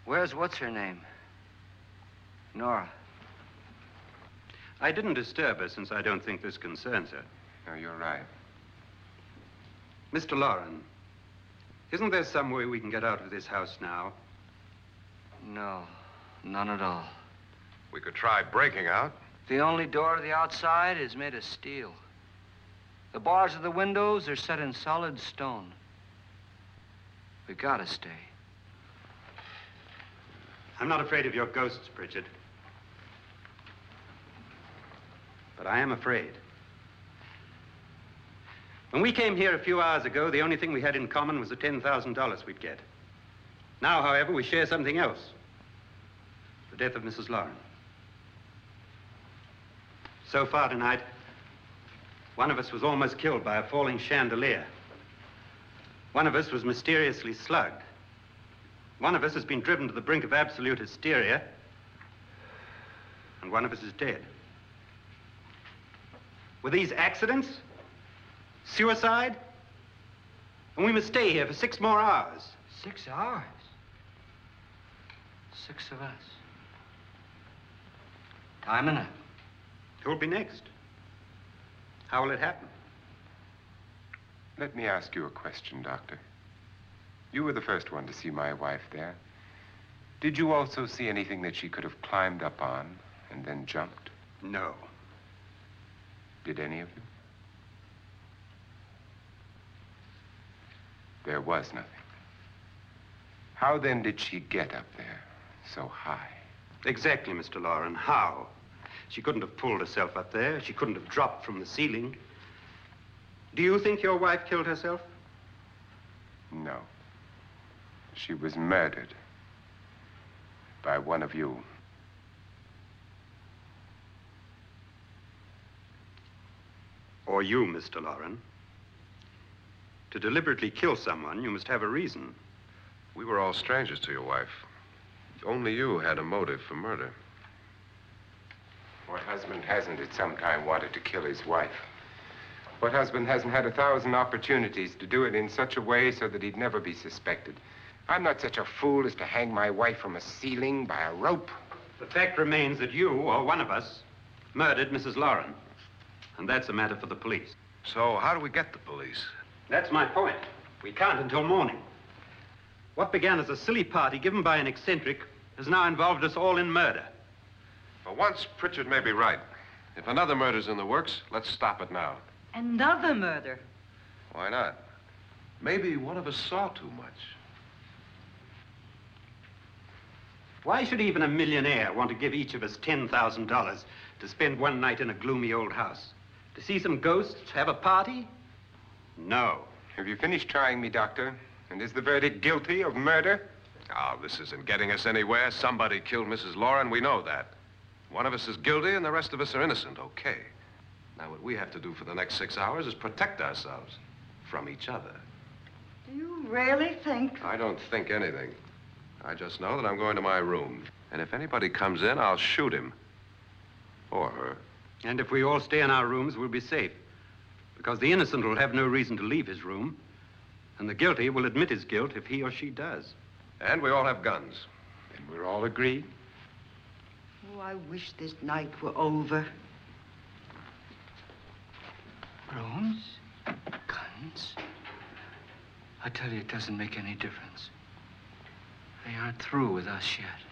Where's what's-her-name? Nora. I didn't disturb her since I don't think this concerns her. No, you're right. Mr. Loren, isn't there some way we can get out of this house now? No, none at all. We could try breaking out. The only door to the outside is made of steel. The bars of the windows are set in solid stone. We gotta stay. I'm not afraid of your ghosts, Pritchard. But I am afraid. When we came here a few hours ago, the only thing we had in common was the $10,000 we'd get. Now, however, we share something else. The death of Mrs. Loren. So far tonight, one of us was almost killed by a falling chandelier. One of us was mysteriously slugged. One of us has been driven to the brink of absolute hysteria. And one of us is dead. Were these accidents? Suicide? And we must stay here for 6 more hours. 6 hours? 6 of us. Time enough. Who'll be next? How will it happen? Let me ask you a question, Doctor. You were the first one to see my wife there. Did you also see anything that she could have climbed up on and then jumped? No. Did any of you? There was nothing. How then did she get up there so high? Exactly, Mr. Loren. How? She couldn't have pulled herself up there. She couldn't have dropped from the ceiling. Do you think your wife killed herself? No. She was murdered by one of you. Or you, Mr. Loren. To deliberately kill someone, you must have a reason. We were all strangers to your wife. Only you had a motive for murder. What husband hasn't at some time wanted to kill his wife? What husband hasn't had 1,000 opportunities to do it in such a way so that he'd never be suspected? I'm not such a fool as to hang my wife from a ceiling by a rope. The fact remains that you, or one of us, murdered Mrs. Loren. And that's a matter for the police. So how do we get the police? That's my point. We can't until morning. What began as a silly party given by an eccentric has now involved us all in murder. For once, Pritchard may be right. If another murder's in the works, let's stop it now. Another murder? Why not? Maybe one of us saw too much. Why should even a millionaire want to give each of us $10,000 to spend one night in a gloomy old house? To see some ghosts, have a party? No. Have you finished trying me, Doctor? And is the verdict guilty of murder? Oh, this isn't getting us anywhere. Somebody killed Mrs. Loren, we know that. One of us is guilty and the rest of us are innocent, okay. Now, what we have to do for the next 6 hours is protect ourselves from each other. Do you really think? I don't think anything. I just know that I'm going to my room. And if anybody comes in, I'll shoot him. Or her. And if we all stay in our rooms, we'll be safe. Because the innocent will have no reason to leave his room. And the guilty will admit his guilt if he or she does. And we all have guns. Then we're all agreed. Oh, I wish this night were over. Rooms? Guns? I tell you, it doesn't make any difference. They aren't through with us yet.